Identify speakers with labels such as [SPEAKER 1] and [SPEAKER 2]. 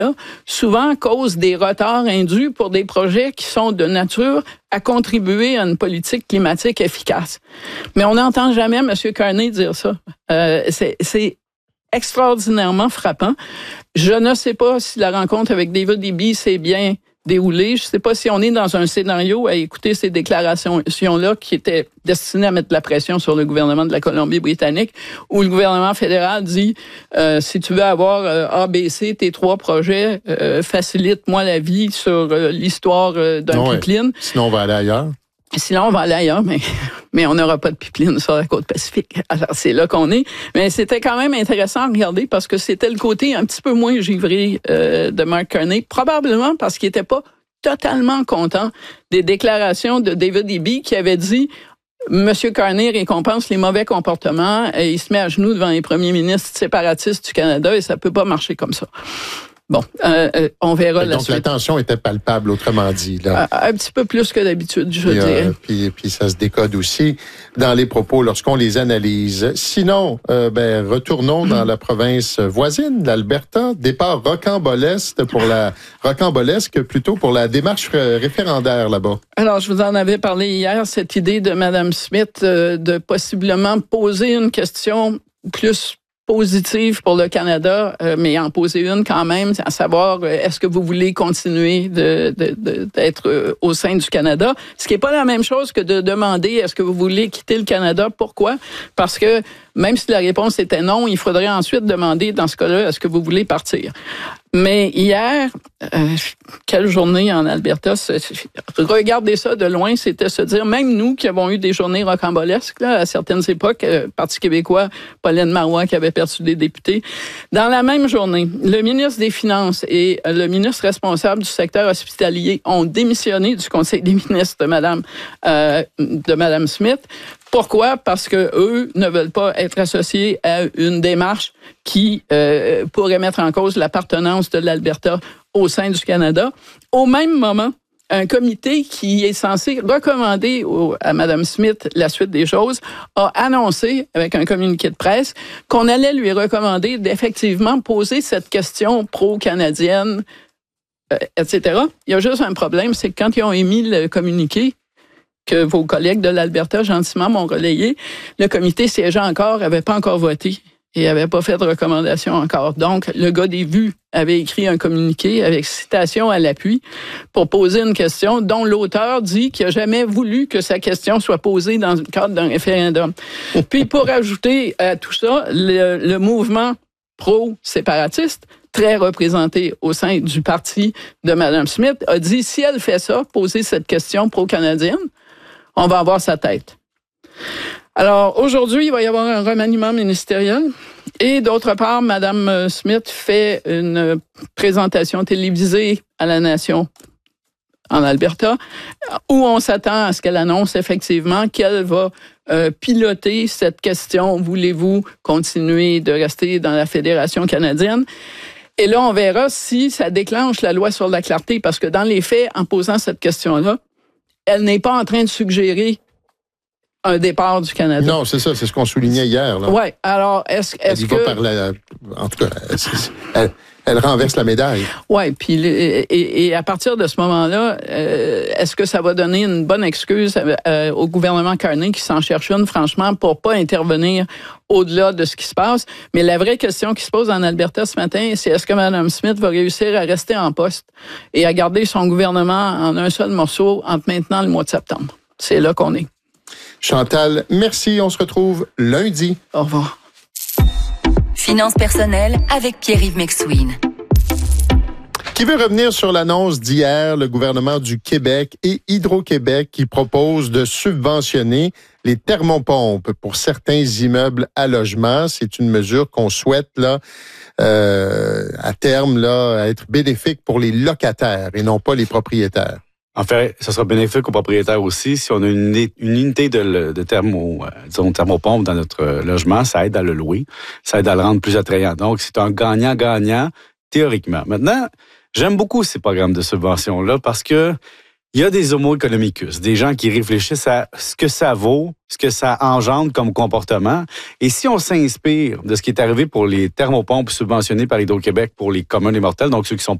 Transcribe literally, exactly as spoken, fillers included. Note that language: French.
[SPEAKER 1] là, souvent causent des retards induits pour des projets qui sont de nature à contribuer à une politique climatique efficace. Mais on n'entend jamais M. Carney dire ça. Euh, c'est, c'est extraordinairement frappant. Je ne sais pas si la rencontre avec David Eby s'est bien déroulée. Je ne sais pas si on est dans un scénario à écouter ces déclarations-là qui étaient destinées à mettre de la pression sur le gouvernement de la Colombie-Britannique, où le gouvernement fédéral dit euh, si tu veux avoir euh, A, B, C, tes trois projets, euh, facilite-moi la vie sur euh, l'histoire euh, d'un
[SPEAKER 2] ouais.
[SPEAKER 1] pipeline.
[SPEAKER 2] Sinon, on va aller ailleurs.
[SPEAKER 1] Sinon, on va aller ailleurs, mais, mais on n'aura pas de pipeline sur la côte Pacifique. Alors, c'est là qu'on est. Mais c'était quand même intéressant à regarder parce que c'était le côté un petit peu moins givré euh, de Mark Carney, probablement parce qu'il n'était pas totalement content des déclarations de David Eby qui avait dit Monsieur Carney récompense les mauvais comportements et il se met à genoux devant les premiers ministres séparatistes du Canada et ça peut pas marcher comme ça. Bon, euh, euh, on verra la
[SPEAKER 2] Donc,
[SPEAKER 1] suite.
[SPEAKER 2] la tension était palpable, autrement dit. Là.
[SPEAKER 1] Un, un petit peu plus que d'habitude, je
[SPEAKER 2] puis,
[SPEAKER 1] dirais.
[SPEAKER 2] Euh, puis, puis ça se décode aussi dans les propos lorsqu'on les analyse. Sinon, euh, ben, retournons dans la province voisine, l'Alberta. Départ rocambolesque pour la rocambolesque plutôt pour la démarche référendaire là-bas.
[SPEAKER 1] Alors, je vous en avais parlé hier, cette idée de Mme Smith euh, de possiblement poser une question plus positive pour le Canada, euh, mais en poser une quand même, à savoir, euh, est-ce que vous voulez continuer de, de, de, d'être euh, au sein du Canada? Ce qui n'est pas la même chose que de demander, est-ce que vous voulez quitter le Canada? Pourquoi? Parce que même si la réponse était non, il faudrait ensuite demander, dans ce cas-là, est-ce que vous voulez partir? Mais hier, euh, quelle journée en Alberta, regardez ça de loin, c'était se dire, même nous qui avons eu des journées rocambolesques là, à certaines époques, euh, Parti québécois, Pauline Marois qui avait perdu des députés, dans la même journée, le ministre des Finances et le ministre responsable du secteur hospitalier ont démissionné du Conseil des ministres de Mme, euh, de Mme Smith. Pourquoi? Parce que eux ne veulent pas être associés à une démarche qui euh, pourrait mettre en cause l'appartenance de l'Alberta au sein du Canada. Au même moment, un comité qui est censé recommander au, à Mme Smith la suite des choses a annoncé, avec un communiqué de presse, qu'on allait lui recommander d'effectivement poser cette question pro-canadienne, euh, et cetera. Il y a juste un problème, c'est que quand ils ont émis le communiqué, que vos collègues de l'Alberta gentiment m'ont relayé, le comité siégeant encore n'avait pas encore voté et n'avait pas fait de recommandation encore. Donc, le gars des vues avait écrit un communiqué avec citation à l'appui pour poser une question dont l'auteur dit qu'il n'a jamais voulu que sa question soit posée dans le cadre d'un référendum. Puis, pour ajouter à tout ça, le, le mouvement pro-séparatiste, très représenté au sein du parti de Mme Smith, a dit, si elle fait ça, poser cette question pro-canadienne, on va avoir sa tête. Alors, aujourd'hui, il va y avoir un remaniement ministériel. Et d'autre part, Mme Smith fait une présentation télévisée à la nation en Alberta, où on s'attend à ce qu'elle annonce effectivement qu'elle va euh, piloter cette question. Voulez-vous continuer de rester dans la Fédération canadienne? Et là, on verra si ça déclenche la loi sur la clarté, parce que dans les faits, en posant cette question-là, elle n'est pas en train de suggérer un départ du Canada.
[SPEAKER 2] Non, c'est ça, c'est ce qu'on soulignait hier.
[SPEAKER 1] Oui, alors est-ce, est-ce
[SPEAKER 2] elle y
[SPEAKER 1] que...
[SPEAKER 2] va par la, en tout cas, elle, elle renverse la médaille.
[SPEAKER 1] Oui, puis et, et à partir de ce moment-là, euh, est-ce que ça va donner une bonne excuse euh, au gouvernement Carney qui s'en cherche une, franchement, pour pas intervenir au-delà de ce qui se passe? Mais la vraie question qui se pose en Alberta ce matin, c'est est-ce que Mme Smith va réussir à rester en poste et à garder son gouvernement en un seul morceau entre maintenant et le mois de septembre? C'est là qu'on est.
[SPEAKER 2] Chantal, merci. On se retrouve lundi.
[SPEAKER 1] Au revoir.
[SPEAKER 3] Finances personnelles avec Pierre-Yves McSween.
[SPEAKER 2] Qui veut revenir sur l'annonce d'hier, le gouvernement du Québec et Hydro-Québec qui propose de subventionner les thermopompes pour certains immeubles à logement. C'est une mesure qu'on souhaite là euh, à terme là être bénéfique pour les locataires et non pas les propriétaires.
[SPEAKER 4] En fait, ça sera bénéfique aux propriétaires aussi. Si on a une, une unité de, de thermo, euh, disons, thermopompe dans notre logement, ça aide à le louer, ça aide à le rendre plus attrayant. Donc, c'est un gagnant-gagnant, théoriquement. Maintenant, j'aime beaucoup ces programmes de subvention-là parce que Il y a des homo economicus, des gens qui réfléchissent à ce que ça vaut, ce que ça engendre comme comportement. Et si on s'inspire de ce qui est arrivé pour les thermopompes subventionnées par Hydro-Québec pour les communs des mortels, donc ceux qui sont